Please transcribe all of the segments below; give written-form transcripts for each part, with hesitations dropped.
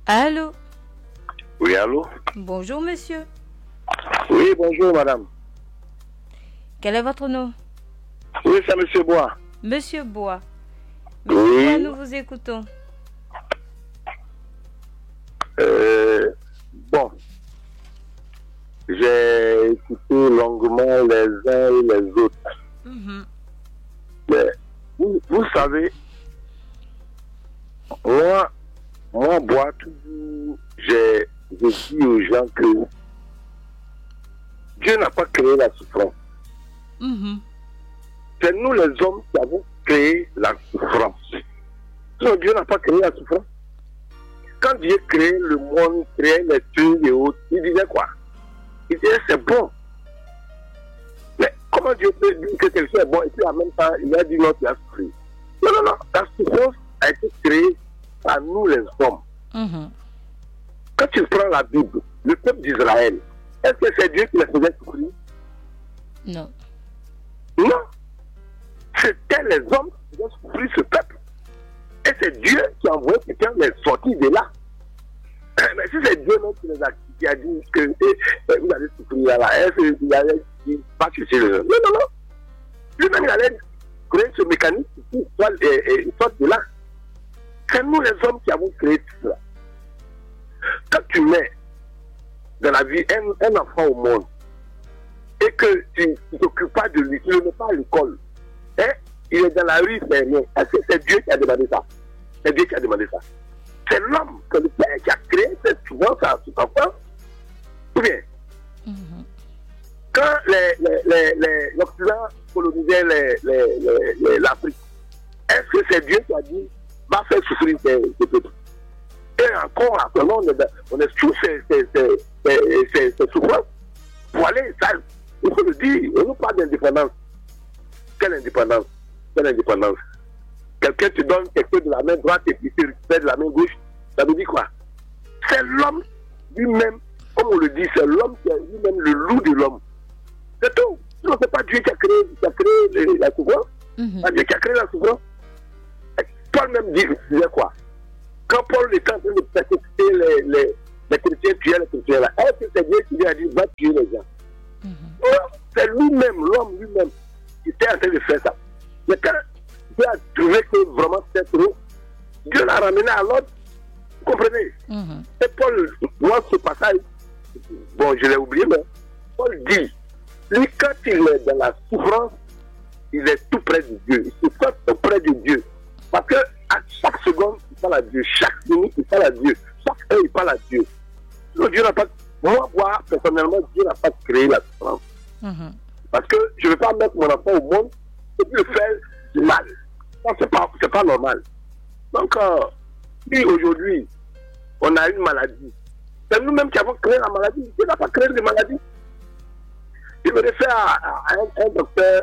Allô? Oui, allô? Bonjour, monsieur. Oui, bonjour, madame. Quel est votre nom? Oui, c'est monsieur Bois. Monsieur Bois. Monsieur Oui. Bois, nous vous écoutons. Bon, j'ai écouté longuement les uns et les autres. Mais vous savez, moi, Bois, toujours, je dis aux gens que Dieu n'a pas créé la souffrance. C'est nous les hommes qui avons créé la souffrance. Sinon, Dieu n'a pas créé la souffrance. Quand Dieu créait le monde, créait les cieux et autres, il disait quoi? Il disait c'est bon. Mais comment Dieu peut dire que quelque chose est bon et puis en même temps il a dit non, tu as souffert? Non, non, non. La souffrance a été créée par nous les hommes. Quand tu prends la Bible, le peuple d'Israël, est-ce que c'est Dieu qui les faisait souffrir? Non. Non. C'était les hommes qui faisaient souffrir ce peuple. Et c'est Dieu qui a envoyé quelqu'un les sortir de là. Mais si c'est Dieu même qui a dit que vous allez souffrir là, est-ce qu'il allait pas chercher le... Non, non, non. Lui-même, il allait créer ce mécanisme qui sorte de là. C'est nous les hommes qui avons créé tout cela. Quand tu mets dans la vie un enfant au monde et que tu ne t'occupes pas de lui, tu ne le mets pas à l'école, hein, il est dans la rue, est-ce que c'est Dieu qui a demandé ça? C'est Dieu qui a demandé ça. C'est l'homme, que le Père qui a créé cette souffrance à cet enfant. Ou bien, quand l'Occident colonisait l'Afrique, est-ce que c'est Dieu qui a dit va faire souffrir ces peuples? Et encore, actuellement, on est sous ces souffrances. Pour aller, ça, il faut le dire, on nous parle d'indépendance. Quelle indépendance? Quelle indépendance? Quelqu'un te donne quelque chose de la main droite et puis tu récupères de la main gauche. Ça veut dire quoi? C'est l'homme lui-même, comme on le dit, c'est l'homme qui est lui-même le loup de l'homme. C'est tout. Sinon, c'est pas Dieu qui a créé la souffrance. C'est Dieu qui a créé la souffrance. Paul même disait quoi? Quand Paul était en train de persécuter les chrétiens, tuer les chrétiens là, est-ce que c'est Dieu qui lui a dit va tuer les gens? Non, c'est lui-même, l'homme lui-même, qui était en train de faire ça. Mais quand Dieu a trouvé que vraiment c'était trop, Dieu l'a ramené à l'ordre. Vous comprenez? Et Paul, moi, ce passage, bon, je l'ai oublié, mais Paul dit, lui, quand il est dans la souffrance, il est tout près de Dieu. Il se sent auprès de Dieu. Parce que à chaque seconde, il parle à Dieu. Chaque minute, il parle à Dieu. Chaque heure, il parle à Dieu. Donc, Dieu n'a pas... Moi, personnellement, Dieu n'a pas créé la souffrance. Parce que je ne vais pas mettre mon enfant au monde et puis le faire du mal. Ça, c'est pas normal. Donc, si aujourd'hui, on a une maladie, c'est nous-mêmes qui avons créé la maladie. Dieu n'a pas créé de maladie. Il me réfère à un docteur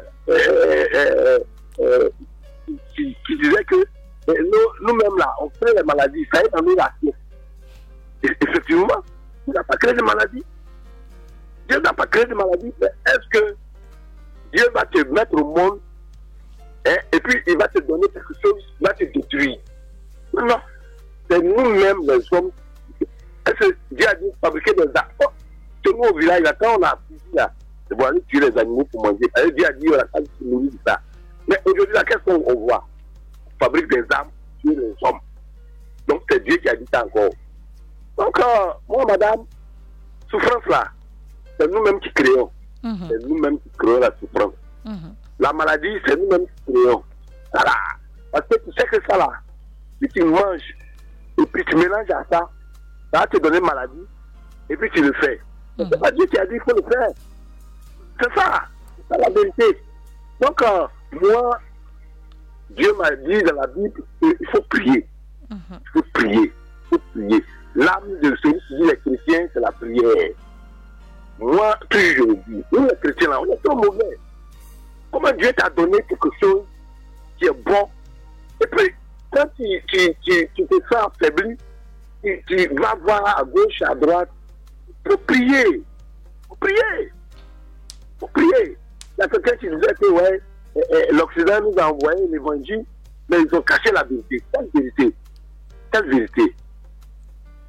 qui disait que nous-mêmes là, on crée les maladies. Ça est dans nous la science. Effectivement, Dieu n'a pas créé de maladie. Dieu n'a pas créé de maladie. Mais est-ce que Dieu va te mettre au monde, hein, et puis il va te donner quelque chose, il va te détruire? Non. C'est nous-mêmes les hommes. Est-ce que Dieu a dit fabriquer des armes? Oh, chez nous au village, là, quand on a appris là, c'est pour aller tuer les animaux pour manger. Dieu a dit on a quand se nourrir de ça. Mais aujourd'hui, là, qu'est-ce qu'on voit? On fabrique des armes pour tuer les hommes. Donc c'est Dieu qui a dit ça encore. Donc, moi, madame, souffrance là, c'est nous-mêmes qui créons. C'est nous-mêmes qui créons la souffrance. La maladie, c'est nous-mêmes qui créons. Voilà. Parce que tu sais que ça là, si tu manges et puis tu mélanges à ça, ça va te donner maladie et puis tu le fais. C'est pas Dieu qui a dit qu'il faut le faire. C'est ça. C'est la vérité. Donc, moi, Dieu m'a dit dans la Bible qu'il faut prier. Il faut prier. Il faut prier. L'âme de celui qui dit les chrétiens, c'est la prière. Moi, toujours je le dis, nous les chrétiens là, on est trop mauvais. Comment Dieu t'a donné quelque chose qui est bon, et puis quand tu te sens affaibli, tu vas voir à gauche, à droite, pour prier. Pour prier. Pour prier. Il y a quelqu'un qui disait que ouais, l'Occident nous a envoyé l'évangile, mais ils ont caché la vérité. Quelle vérité? Quelle vérité?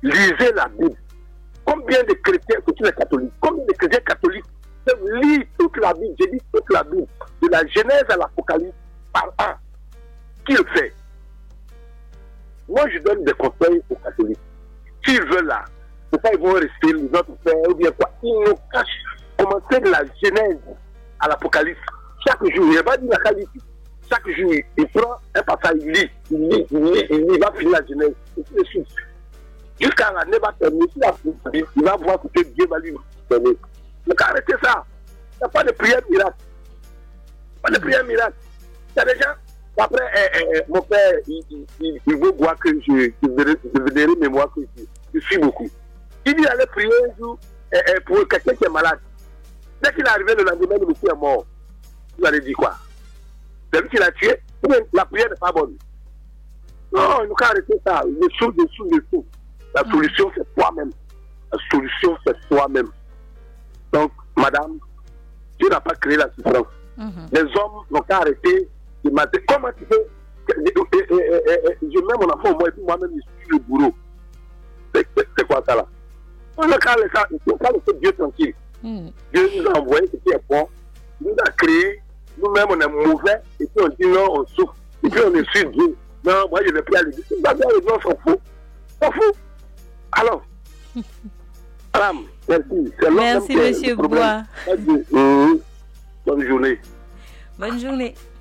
lisez la Bible. Combien de chrétiens, surtout les catholiques, combien de chrétiens catholiques peuvent lire toute la Bible, j'ai dit toute la Bible, de la Genèse à l'Apocalypse par an? Qui le fait? Moi, je donne des conseils aux catholiques. S'ils veulent là, c'est pas ils vont rester les autres faire ou bien quoi. Ils nous cachent. Commencer de la Genèse à l'Apocalypse. Chaque jour, il va dire la qualité. Chaque jour, il prend un passage, il lit, il va finir la Genèse. Et puis, suite. Jusqu'à l'année va terminer, il va voir que Dieu va lui donner. Donc arrêtez ça. Il n'y a pas de prière miracle. Pas de prière miracle. Il y a des gens, après, mon père, il veut voir que je verrai mémoire que je suis beaucoup. Il dit aller prier un jour pour quelqu'un qui est malade. Dès qu'il est arrivé le lendemain, le monsieur est mort. Vous allez dire quoi? C'est lui qui l'a tué? La prière n'est pas bonne. Non, il nous faut arrêter ça. Dessous. La solution, c'est toi-même. La solution, c'est toi-même. Donc, madame, Dieu n'a pas créé la souffrance. Les hommes n'ont qu'à arrêter de mater. Comment tu fais? Je mets mon enfant au moins et puis moi-même, je suis le bourreau. C'est quoi ça là? On n'a qu'à laisser Dieu tranquille. Dieu nous a envoyé ce qui est bon. Il nous a créé. Nous-mêmes, on est mauvais. Et puis on dit non, on souffre. Et puis on est sur Dieu. Non, moi, je ne vais plus aller. Si on va bien, les gens s'en foutent. S'en fout. Alors, madame, merci. Merci, monsieur Bois. Bonne journée. Bonne journée.